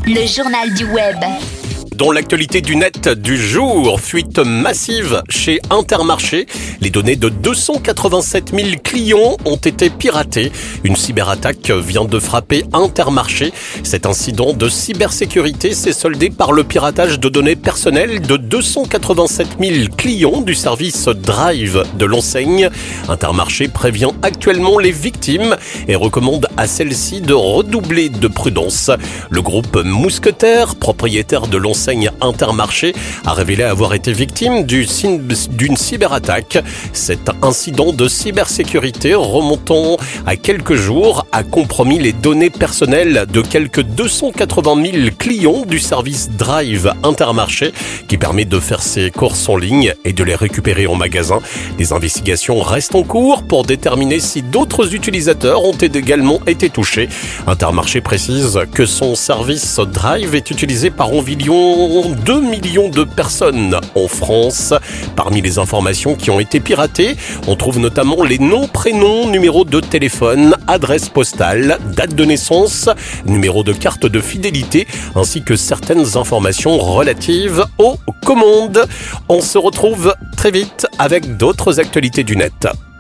Le journal du web. Dans l'actualité du net du jour, fuite massive chez Intermarché. Les données de 287 000 clients ont été piratées. Une cyberattaque vient de frapper Intermarché. Cet incident de cybersécurité s'est soldé par le piratage de données personnelles de 287 000 clients du service Drive de l'enseigne. Intermarché prévient actuellement les victimes et recommande à celles-ci de redoubler de prudence. Le groupe Mousquetaire, propriétaire de l'enseigne Intermarché, a révélé avoir été victime d'une cyberattaque. Cet incident de cybersécurité remontant à quelques jours a compromis les données personnelles de quelques 280 000 clients du service Drive Intermarché qui permet de faire ses courses en ligne et de les récupérer en magasin. Les investigations restent en cours pour déterminer si d'autres utilisateurs ont également été touchés. Intermarché précise que son service Drive est utilisé par environ 2 millions de personnes en France. Parmi les informations qui ont été piratées, on trouve notamment les noms, prénoms, numéros de téléphone, adresse postale, date de naissance, numéro de carte de fidélité, ainsi que certaines informations relatives aux commandes. On se retrouve très vite avec d'autres actualités du net.